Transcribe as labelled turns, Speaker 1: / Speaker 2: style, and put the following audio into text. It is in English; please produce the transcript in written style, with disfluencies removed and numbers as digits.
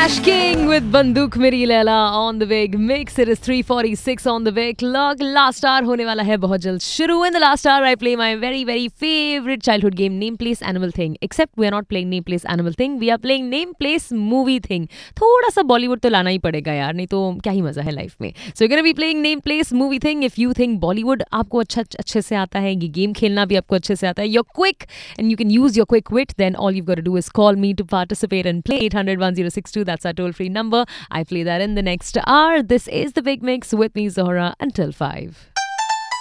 Speaker 1: Ash King with Banduk Meri Laila on the Big Mix. It is 3:46 on the Big Clock. Last hour होने वाला है बहुत जल्द शुरू. In the last hour, I play my very favorite childhood game, Name Place Animal Thing. Except we are not playing Name Place Animal Thing. We are playing Name Place Movie Thing. थोड़ा सा बॉलीवुड तो लाना ही पड़ेगा यार, नहीं तो क्या ही मजा है लाइफ में. So we're gonna be playing Name Place Movie Thing. If you think Bollywood आपको अच्छे से आता है, ये गेम खेलना भी आपको अच्छे से आता है, you're quick and you can use your quick wit, then all you've got to do is call me to participate and play. 800-1062. That's our toll-free number. I play that in the next hour. This is the Big Mix with me, Zohra, until 5.